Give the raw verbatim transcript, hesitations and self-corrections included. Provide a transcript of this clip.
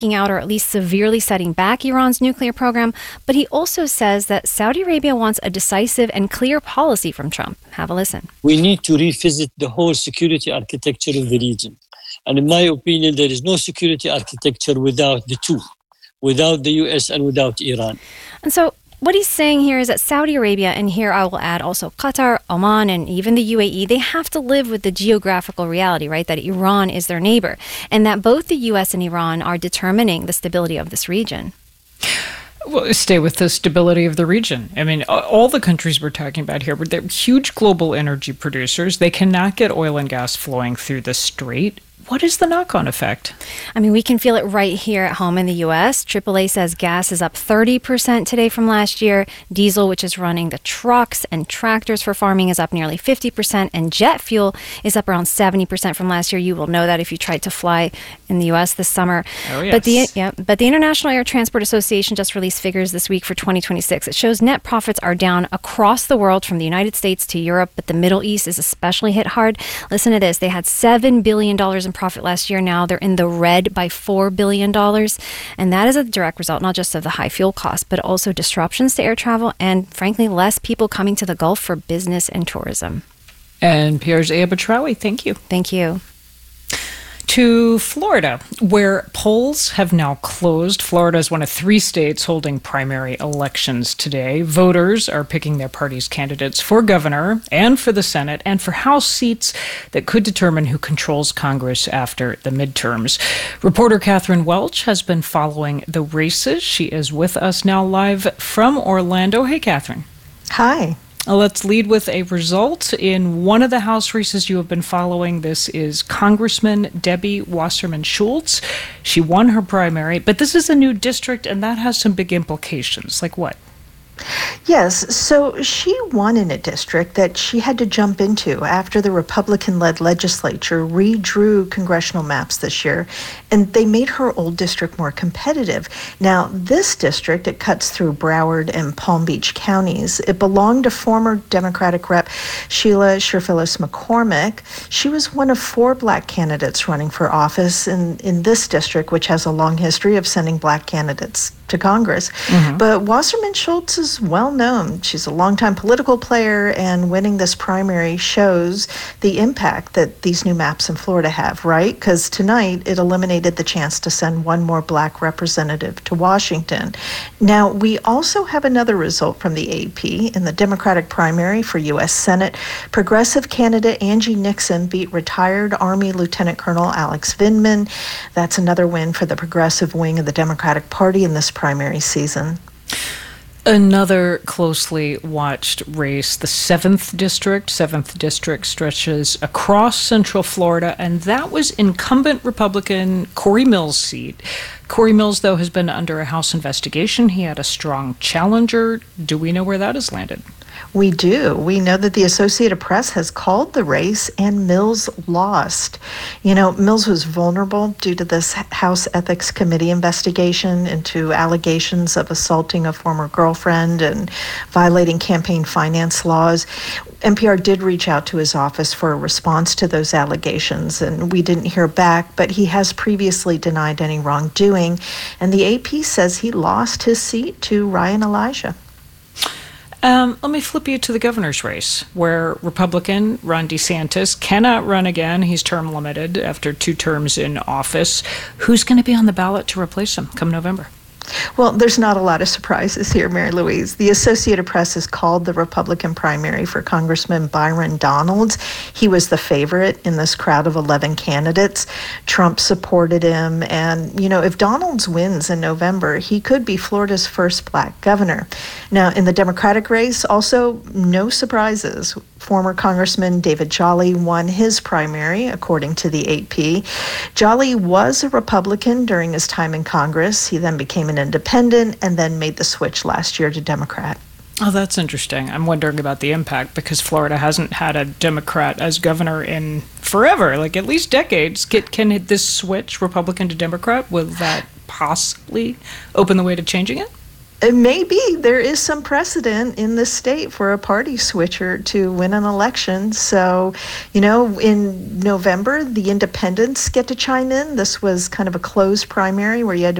out or at least severely setting back Iran's nuclear program, but he also says that Saudi Arabia wants a decisive and clear policy from Trump. Have a listen. We need to revisit the whole security architecture of the region. And in my opinion, there is no security architecture without the two, without the U S and without Iran. And so what he's saying here is that Saudi Arabia, and here I will add also Qatar, Oman, and even the U A E, they have to live with the geographical reality, right, that Iran is their neighbor, and that both the U S and Iran are determining the stability of this region. Well, stay with the stability of the region. I mean, all the countries we're talking about here, they're huge global energy producers. They cannot get oil and gas flowing through the strait. What is the knock-on effect? I mean, we can feel it right here at home in the U S. triple A says gas is up thirty percent today from last year. Diesel, which is running the trucks and tractors for farming, is up nearly fifty percent. And jet fuel is up around seventy percent from last year. You will know that if you tried to fly in the U S this summer. Oh, yes. But the, yeah, but the International Air Transport Association just released figures this week for twenty twenty-six. It shows net profits are down across the world from the United States to Europe, but the Middle East is especially hit hard. Listen to this. They had seven billion dollars in profit last year. Now they're in the red by four billion dollars. And that is a direct result not just of the high fuel costs, but also disruptions to air travel and, frankly, less people coming to the Gulf for business and tourism. And Pierre's Aya Batrawi, thank you. Thank you. To Florida, where polls have now closed. Florida is one of three states holding primary elections today. Voters are picking their party's candidates for governor and for the Senate and for House seats that could determine who controls Congress after the midterms. Reporter Catherine Welch has been following the races. She is with us now live from Orlando. Hey, Catherine. Hi. Let's lead with a result in one of the House races you have been following. This is Congressman Debbie Wasserman Schultz. She won her primary, but this is a new district, and that has some big implications. Like what? Yes, so she won in a district that she had to jump into after the Republican-led legislature redrew congressional maps this year, and they made her old district more competitive. Now, this district, it cuts through Broward and Palm Beach counties. It belonged to former Democratic Rep Sheila Sherfilis McCormick. She was one of four black candidates running for office in, in this district, which has a long history of sending black candidates to Congress. Mm-hmm. But Wasserman Schultz is well known. She's a longtime political player, and winning this primary shows the impact that these new maps in Florida have, right? Because tonight it eliminated the chance to send one more black representative to Washington. Now, we also have another result from the A P in the Democratic primary for U S Senate. Progressive candidate Angie Nixon beat retired Army Lieutenant Colonel Alex Vindman. That's another win for the progressive wing of the Democratic Party in this primary season. Another closely watched race, the seventh District. seventh District stretches across Central Florida, and that was incumbent Republican Corey Mills' seat. Corey Mills, though, has been under a House investigation. He had a strong challenger. Do we know where that has landed? We do. We know that the Associated Press has called the race, and Mills lost. You know, Mills was vulnerable due to this House Ethics Committee investigation into allegations of assaulting a former girlfriend and violating campaign finance laws. N P R did reach out to his office for a response to those allegations, and we didn't hear back, but he has previously denied any wrongdoing, and the A P says he lost his seat to Ryan Elijah. Um, let me flip you to the governor's race, where Republican Ron DeSantis cannot run again. He's term limited after two terms in office. Who's going to be on the ballot to replace him come November? Well, there's not a lot of surprises here, Mary Louise. The Associated Press has called the Republican primary for Congressman Byron Donalds. He was the favorite in this crowd of eleven candidates. Trump supported him. And, you know, if Donalds wins in November, he could be Florida's first black governor. Now, in the Democratic race, also no surprises. Former Congressman David Jolly won his primary, according to the A P. Jolly was a Republican during his time in Congress. He then became an independent and then made the switch last year to Democrat. Oh, that's interesting. I'm wondering about the impact because Florida hasn't had a Democrat as governor in forever, like at least decades. Can, can this switch Republican to Democrat, will that possibly open the way to changing it? Maybe there is some precedent in the state for a party switcher to win an election. So, you know, in November, the independents get to chime in. This was kind of a closed primary where you had to